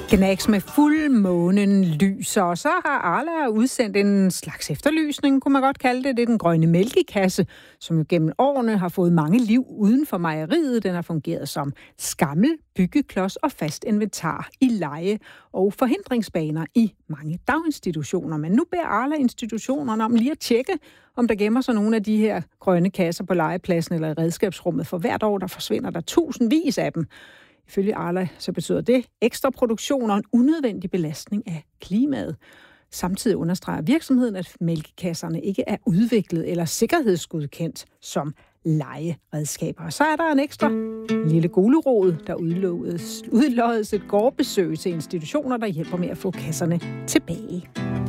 Gnags med fuldmånen lyser, og så har Arla udsendt en slags efterlysning, kunne man godt kalde det. Det er den grønne mælkekasse, som jo gennem årene har fået mange liv uden for mejeriet. Den har fungeret som skammel, byggeklods og fast inventar i leje og forhindringsbaner i mange daginstitutioner. Men nu beder Arla-institutionerne om lige at tjekke, om der gemmer sig nogle af de her grønne kasser på legepladsen eller i redskabsrummet. For hvert år, der forsvinder der tusindvis af dem. Ifølge Arla, så betyder det ekstra produktion og en unødvendig belastning af klimaet. Samtidig understreger virksomheden, at mælkekasserne ikke er udviklet eller sikkerhedsgodkendt som lejeredskaber. Så er der en ekstra lille gulerod, der udloddes et gårdbesøg til institutioner, der hjælper med at få kasserne tilbage.